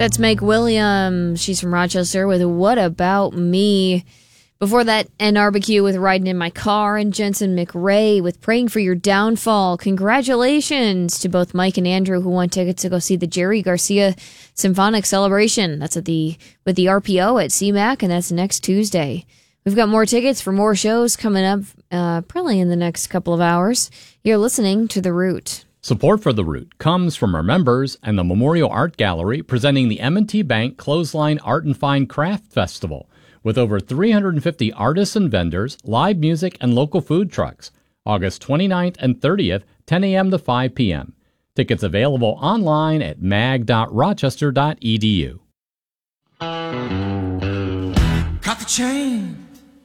That's Meg Williams. She's from Rochester with What About Me? Before that, NRBQ with Riding in My Car, and Jensen McRae with Praying for Your Downfall. Congratulations to both Mike and Andrew who won tickets to go see the Jerry Garcia Symphonic Celebration. That's with the RPO at CMAC, and that's next Tuesday. We've got more tickets for more shows coming up probably in the next couple of hours. You're listening to The Root. Support for The Root comes from our members and the Memorial Art Gallery presenting the M&T Bank Clothesline Art and Fine Craft Festival with over 350 artists and vendors, live music, and local food trucks. August 29th and 30th, 10 a.m. to 5 p.m. Tickets available online at mag.rochester.edu. Cut the chain.